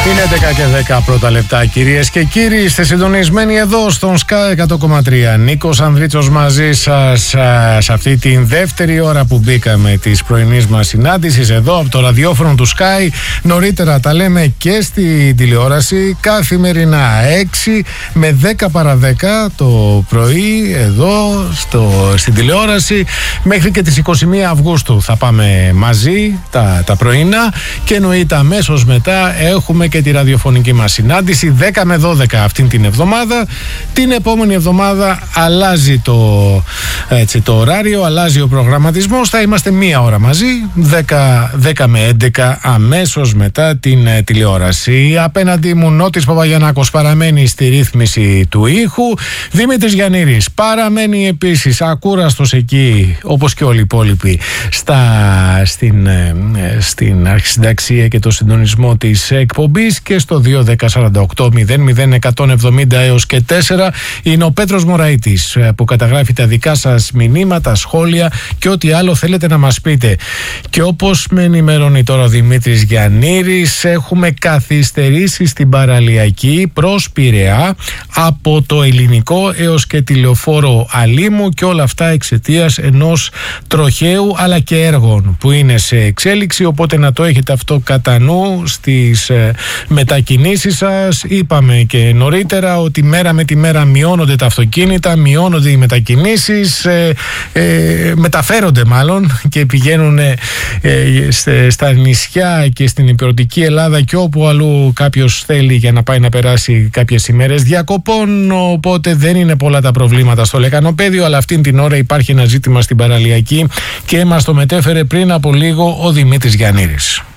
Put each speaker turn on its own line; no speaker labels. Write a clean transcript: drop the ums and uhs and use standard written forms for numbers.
Είναι 11 και 10 πρώτα λεπτά, κυρίες και κύριοι. Είστε συντονισμένοι εδώ στον Sky 100,3. Νίκος Ανδρίτσος μαζί σας σε αυτή την δεύτερη ώρα που μπήκαμε της πρωινής μας συνάντησης εδώ από το ραδιόφωνο του Sky. Νωρίτερα τα λέμε και στη τηλεόραση καθημερινά 6 με 10 παρα 10 το πρωί εδώ στην τηλεόραση. Μέχρι και τις 21 Αυγούστου θα πάμε μαζί τα πρωινά και εννοείται αμέσως μετά έχουμε και τη ραδιοφωνική μας συνάντηση 10 με 12 αυτήν την εβδομάδα. Την επόμενη εβδομάδα αλλάζει το ωράριο, αλλάζει ο προγραμματισμός. Θα είμαστε μία ώρα μαζί, 10 με 11 αμέσως μετά την τηλεόραση. Απέναντι μου Νότης Παπαγιαννάκος παραμένει στη ρύθμιση του ήχου. Δημήτρης Γιαννήρης παραμένει επίσης ακούραστος εκεί, όπως και όλοι οι υπόλοιποι, στην αρχισυνταξία και το συντονισμό της εκπομπής. Και στο 2-10-48-00-170 έως και 4 είναι ο Πέτρος Μωραΐτης που καταγράφει τα δικά σας μηνύματα, σχόλια και ό,τι άλλο θέλετε να μας πείτε. Και όπως με ενημερώνει τώρα ο Δημήτρης Γιαννήρης, έχουμε καθυστερήσει στην παραλιακή προς Πειραιά από το Ελληνικό έως και τη Λεωφόρο Αλήμου, και όλα αυτά εξαιτίας ενός τροχαίου αλλά και έργων που είναι σε εξέλιξη, οπότε να το έχετε αυτό κατά νου στις μετακινήσεις σας. Είπαμε και νωρίτερα ότι μέρα με τη μέρα μειώνονται τα αυτοκίνητα, μειώνονται οι μετακινήσεις, μεταφέρονται μάλλον και πηγαίνουν στα νησιά και στην υπηρετική Ελλάδα και όπου αλλού κάποιος θέλει για να πάει να περάσει κάποιες ημέρες διακοπών, οπότε δεν είναι πολλά τα προβλήματα στο λεκανοπέδιο, αλλά αυτήν την ώρα υπάρχει ένα ζήτημα στην παραλιακή και μας το μετέφερε πριν από λίγο ο Δημήτρης Γιαννήρης.